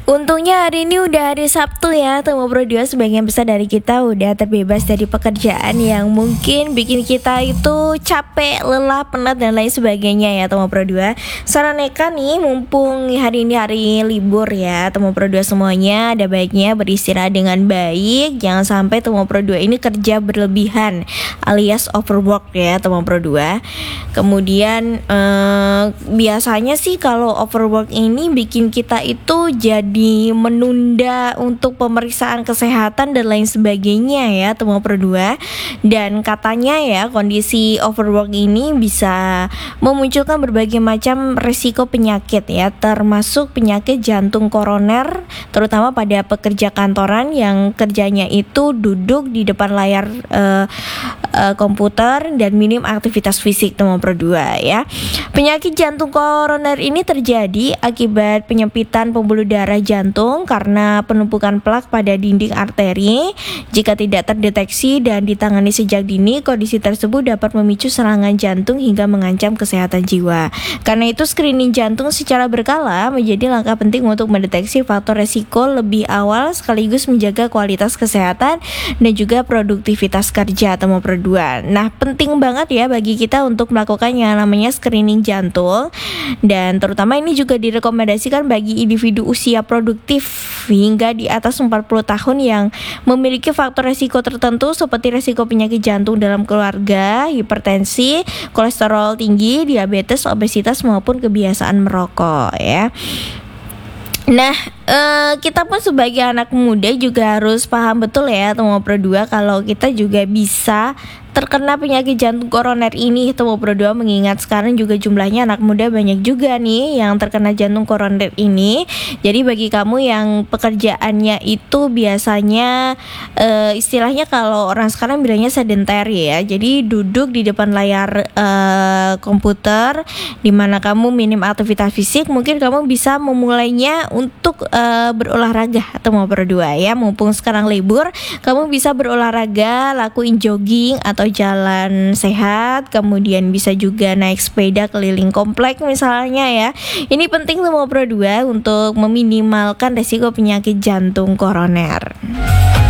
Untungnya hari ini udah hari Sabtu ya, Temu Pro 2 sebagian besar dari kita udah terbebas dari pekerjaan yang mungkin bikin kita itu capek, lelah, penat dan lain sebagainya ya Temu Pro 2. Saran Eka nih, mumpung hari ini hari libur ya Temu Pro 2 semuanya, ada baiknya beristirahat dengan baik. Jangan sampai Temu Pro 2 ini kerja berlebihan alias overwork ya Temu Pro 2. Kemudian biasanya sih kalau overwork ini bikin kita itu jadi menunda untuk pemeriksaan kesehatan dan lain sebagainya ya Temu Pro 2. Dan katanya ya kondisi overwork ini bisa memunculkan berbagai macam resiko penyakit ya, termasuk penyakit jantung koroner, terutama pada pekerja kantoran yang kerjanya itu duduk di depan layar komputer dan minim aktivitas fisik Temu Pro 2 ya. Penyakit jantung koroner ini terjadi akibat penyempitan pembuluh darah jantung karena penumpukan plak pada dinding arteri. Jika tidak terdeteksi dan ditangani sejak dini, kondisi tersebut dapat memicu serangan jantung hingga mengancam kesehatan jiwa. Karena itu screening jantung secara berkala menjadi langkah penting untuk mendeteksi faktor resiko lebih awal sekaligus menjaga kualitas kesehatan dan juga produktivitas kerja Temu Pro 2. Nah, penting banget ya bagi kita untuk melakukan yang namanya screening jantung, dan terutama ini juga direkomendasikan bagi individu usia produktif hingga di atas 40 tahun yang memiliki faktor resiko tertentu seperti resiko penyakit jantung dalam keluarga, hipertensi, kolesterol tinggi, diabetes, obesitas maupun kebiasaan merokok ya. Nah, kita pun sebagai anak muda juga harus paham betul ya Temu Pro 2 kalau kita juga bisa terkena penyakit jantung koroner ini Temu Pro 2, mengingat sekarang juga jumlahnya anak muda banyak juga nih yang terkena jantung koroner ini. Jadi bagi kamu yang pekerjaannya itu biasanya istilahnya kalau orang sekarang bilangnya sedenter ya, jadi duduk di depan layar komputer dimana kamu minim aktivitas fisik, mungkin kamu bisa memulainya untuk berolahraga Temu Pro 2 ya. Mumpung sekarang libur, kamu bisa berolahraga, lakuin jogging atau jalan sehat, kemudian bisa juga naik sepeda keliling komplek misalnya ya. Ini penting Temu Pro 2 untuk meminimalkan resiko penyakit jantung koroner.